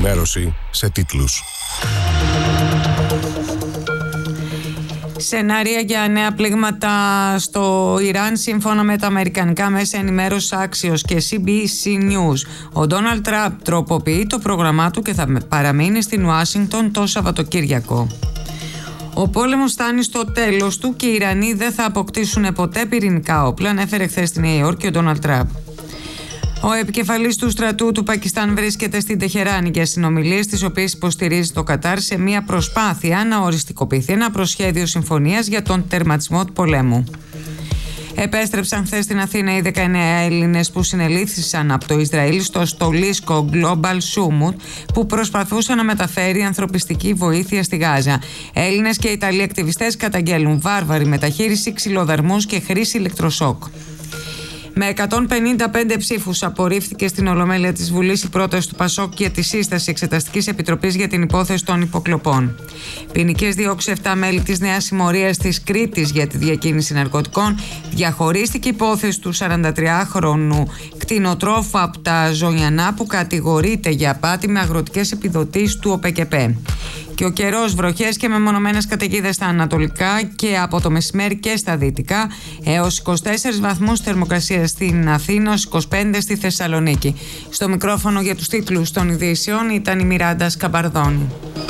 ενημέρωση σε τίτλους. Σενάρια για νέα πλήγματα στο Ιράν σύμφωνα με τα αμερικανικά μέσα ενημέρωσης Axios και CBC News. Ο Ντόναλντ Τραμπ τροποποιεί το πρόγραμμά του και θα παραμείνει στην Ουάσιγκτον το Σαββατοκύριακο. Ο πόλεμος φτάνει στο τέλος του και οι Ιρανοί δεν θα αποκτήσουν ποτέ πυρηνικά όπλα, ανέφερε χθες στη Νέα Υόρκη ο Ντόναλντ Τραμπ. Ο επικεφαλής του στρατού του Πακιστάν βρίσκεται στην Τεχεράνη για συνομιλίες, τις οποίες υποστηρίζει το Κατάρ σε μια προσπάθεια να οριστικοποιηθεί ένα προσχέδιο συμφωνίας για τον τερματισμό του πολέμου. Επέστρεψαν χθες στην Αθήνα οι 19 Έλληνες που συνελήφθησαν από το Ισραήλ στο στολίσκο Global Summit που προσπαθούσαν να μεταφέρει ανθρωπιστική βοήθεια στη Γάζα. Έλληνες και Ιταλοί ακτιβιστές καταγγέλνουν βάρβαρη μεταχείριση, ξυλοδαρμούς και χρήση ηλεκτροσόκ. Με 155 ψήφους απορρίφθηκε στην Ολομέλεια της Βουλής η πρόταση του ΠΑΣΟΚ για τη σύσταση Εξεταστικής Επιτροπής για την υπόθεση των υποκλοπών. Ποινικές διώξεις 7 μέλη της Νέας Συμμορίας της Κρήτης για τη διακίνηση ναρκωτικών. Διαχωρίστηκε η υπόθεση του 43χρονου κτηνοτρόφου από τα Ζωγιανά που κατηγορείται για απάτη με αγροτικές επιδοτήσεις του ΟΠΕΚΕΠΕ. Και ο καιρός, βροχές και μεμονωμένες καταιγίδες στα ανατολικά και από το μεσημέρι και στα δυτικά, έως 24 βαθμούς θερμοκρασία στην Αθήνα, 25 στη Θεσσαλονίκη. Στο μικρόφωνο για τους τίτλους των ειδήσεων ήταν η Μιράντα Σκαμπαρδόνη.